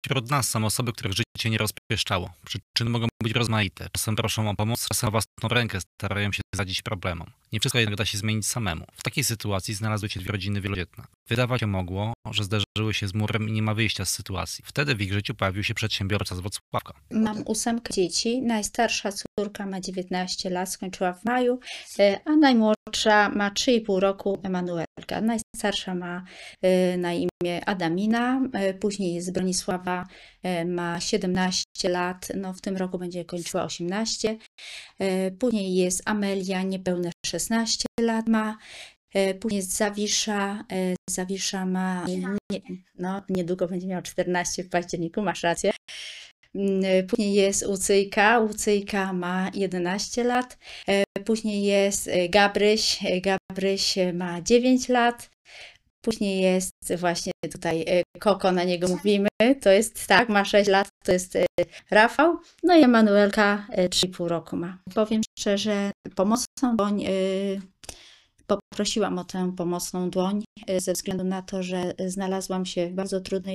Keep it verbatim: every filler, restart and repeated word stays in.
Wśród nas są osoby, których życie nie rozpieszczało. Przyczyny mogą być rozmaite. Czasem proszą o pomoc, czasem o własną rękę starają się zaradzić problemom. Nie wszystko jednak da się zmienić samemu. W takiej sytuacji znalazły się dwie rodziny wielodzietne. Wydawać się mogło, że zderzyły się z murem i nie ma wyjścia z sytuacji. Wtedy w ich życiu pojawił się przedsiębiorca z Włocławka. Mam ósemkę dzieci. Najstarsza córka ma dziewiętnaście lat, skończyła w maju, a najmłodsza ma trzy i pół roku, Emanuelka. Najstarsza ma na imię Adamina, później jest Bronisława, ma siedemnaście lat, no w tym roku będzie kończyła osiemnaście. Później jest Amelia, niepełne szesnaście lat ma. Później jest Zawisza, Zawisza ma, nie, no niedługo będzie miała czternaście w październiku, masz rację. Później jest Ucyjka, Ucyjka ma jedenaście lat. Później jest Gabryś, Gabryś ma dziewięć lat. Później jest właśnie tutaj Koko, na niego mówimy, to jest tak, ma sześć lat, to jest Rafał. No i Emanuelka trzy i pół roku ma. Powiem szczerze, pomocną dłoń, poprosiłam o tę pomocną dłoń ze względu na to, że znalazłam się w bardzo trudnej